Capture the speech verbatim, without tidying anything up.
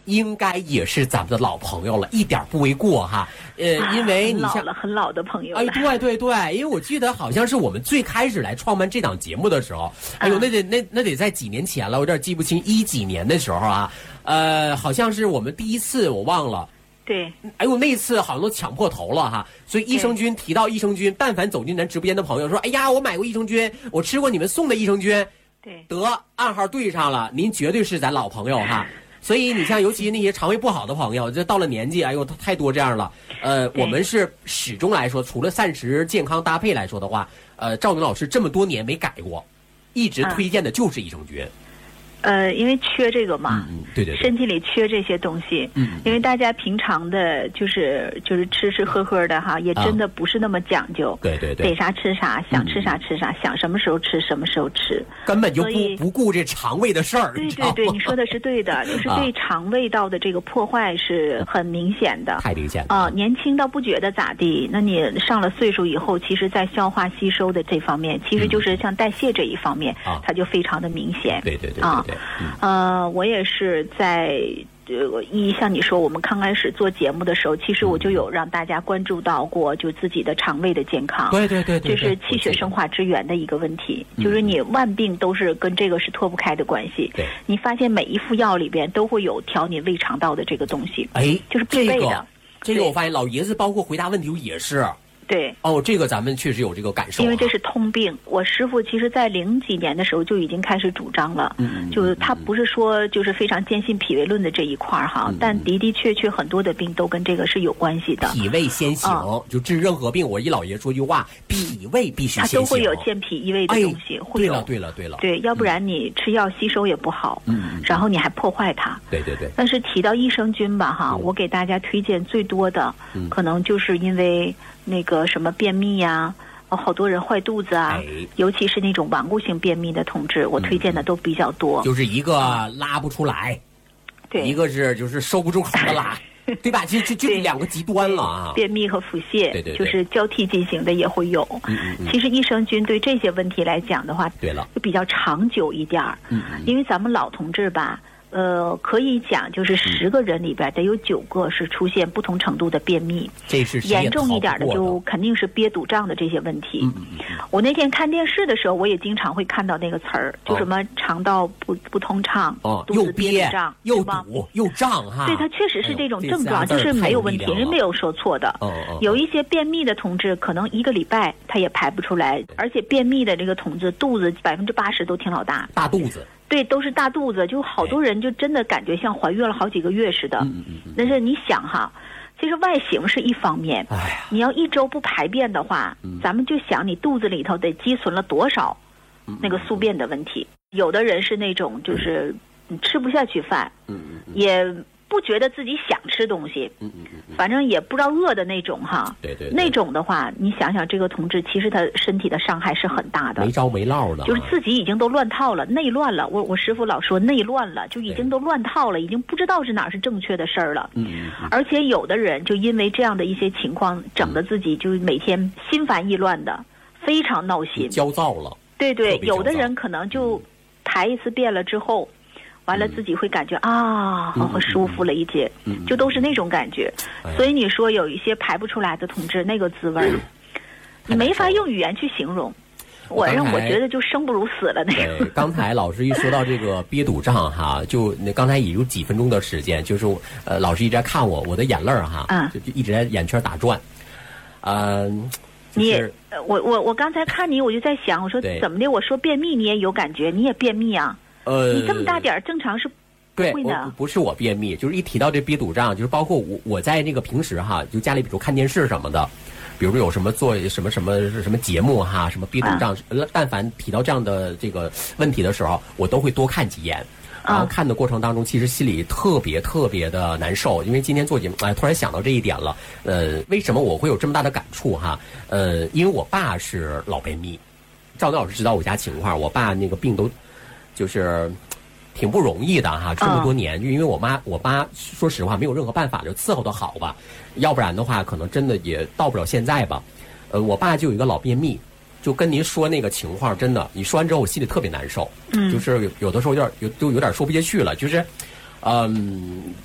应该也是咱们的老朋友了，一点不为过哈。呃，因为你像很老了，很老的朋友了。 哎，对对对，因为我记得好像是我们最开始来创办这档节目的时候，哎呦，那得那那得在几年前了，我有点记不清一几年的时候啊。呃，好像是我们第一次，我忘了。 对， 哎呦，那次好像都抢破头了哈，所以益生菌提到益生菌，但凡走进咱直播间的朋友说，哎呀，我买过益生菌，我吃过你们送的益生菌， 对， 得暗号对上了，您绝对是咱老朋友哈。所以你像尤其那些肠胃不好的朋友，这到了年纪，哎呦，太多这样了。呃，我们是始终来说，除了膳食健康搭配来说的话，呃，赵宁老师这么多年没改过，一直推荐的就是益生菌。嗯呃，因为缺这个嘛， 嗯，对对对， 身体里缺这些东西，嗯，因为大家平常的，就是就是吃吃喝喝的哈，也真的不是那么讲究， 啊、对对对， 逮啥吃啥，想吃啥吃啥，嗯、想什么时候吃什么时候吃， 根本就不不顾这肠胃的事儿。 对对对，你说的是对的，就是对肠胃道的这个破坏是很明显的， 太明显了啊、呃。年轻倒不觉得咋地，那你上了岁数以后，其实在消化吸收的这方面，其实就是像代谢这一方面，嗯、它就非常的明显。 对对对啊。 对嗯、呃，我也是在呃，一像你说，我们刚开始做节目的时候，其实我就有让大家关注到过，就自己的肠胃的健康。 对对对对， 就是气血生化之源的一个问题，就是你万病都是跟这个是脱不开的关系。 对， 你发现每一副药里边都会有调你胃肠道的这个东西， 哎， 就是必备的。 这个、这个我发现老爷子包括回答问题也是。 对哦，这个咱们确实有这个感受、啊， 因为这是通病。我师傅其实在零几年的时候就已经开始主张了，嗯嗯，就是他不是说就是非常坚信脾胃论的这一块哈、嗯，但的的确确很多的病都跟这个是有关系的。 脾胃先行，嗯、就治任何病，我一老爷说句话，脾胃必须先行。 他都会有健脾益胃的东西， 哎、 会有。 对了对了对了， 对，要不然你吃药吸收也不好，嗯，然后你还破坏它。 对对对。 但是提到益生菌吧哈、嗯，我给大家推荐最多的，嗯、可能就是因为。那个什么便秘呀、啊，好多人坏肚子啊、哎，尤其是那种顽固性便秘的同志，我推荐的都比较多。 嗯、就是一个拉不出来， 对， 一个是就是收不住口的拉，对吧？就就就两个极端了啊。 便秘和腹泻， 对对对， 就是交替进行的也会有。嗯嗯嗯。其实益生菌对这些问题来讲的话， 对了， 就比较长久一点儿。嗯嗯。因为咱们老同志吧。呃，可以讲，就是十个人里边得有九个是出现不同程度的便秘， 这是严重一点的就肯定是憋堵胀的这些问题。 嗯嗯嗯。 我那天看电视的时候，我也经常会看到那个词儿，就什么肠道不不通畅， 哦， 肚子憋堵胀， 又堵又胀哈。 对，它确实是这种症状，就是没有问题，人没有说错的。 哦哦。 有一些便秘的同志，可能一个礼拜他也排不出来，而且便秘的这个同志肚子百分之八十都挺老大， 大肚子。 对，都是大肚子，就好多人就真的感觉像怀孕了好几个月似的。 嗯嗯嗯。 但是你想哈，其实外形是一方面， 哎呀， 你要一周不排便的话，嗯、咱们就想你肚子里头得积存了多少那个宿便的问题。嗯、有的人是那种就是你吃不下去饭， 嗯嗯嗯， 也不觉得自己想吃东西， 嗯嗯嗯， 反正也不知道饿的那种哈。 对对。 那种的话，你想想这个同志，其实他身体的伤害是很大的， 没着没落的， 就是自己已经都乱套了，内乱了。我我师傅老说内乱了，就已经都乱套了，已经不知道是哪是正确的事儿了。 嗯嗯嗯。 而且有的人就因为这样的一些情况，整得自己就每天心烦意乱的，非常闹心， 焦躁了。 对对，有的人可能就排一次便了之后。完了，自己会感觉啊，好舒服了一些， 嗯、 就都是那种感觉。嗯、所以你说有一些排不出来的同志，那个滋味儿，你没法用语言去形容。我让我觉得就生不如死了那个。 对，刚才老师一说到这个憋堵胀哈，就那刚才也有几分钟的时间，就是呃，老师一直在看我，我的眼泪儿哈， 嗯， 就就一直在眼圈打转，嗯、呃，就是、 你我我我刚才看你，我就在想，我说怎么的？我说便秘你也有感觉，你也便秘啊？ 呃， 你这么大点儿，正常是不会的。 对，不是我便秘，就是一提到这憋堵胀，就是包括我我在那个平时哈，就家里比如看电视什么的，比如有什么做什么什么什么节目哈，什么憋堵胀，啊、但凡提到这样的这个问题的时候，我都会多看几眼。然后看的过程当中，其实心里特别特别的难受，因为今天做节目，哎，突然想到这一点了。呃，为什么我会有这么大的感触哈？呃，因为我爸是老便秘，赵德老师知道我家情况，我爸那个病都。就是挺不容易的哈，这么多年，就因为我妈我妈说实话没有任何办法就伺候的好吧，要不然的话可能真的也到不了现在吧。呃，我爸就有一个老便秘，就跟您说那个情况，真的，你说完之后我心里特别难受， 嗯， 就是有有的时候有点有就有点说不下去了，就是，嗯，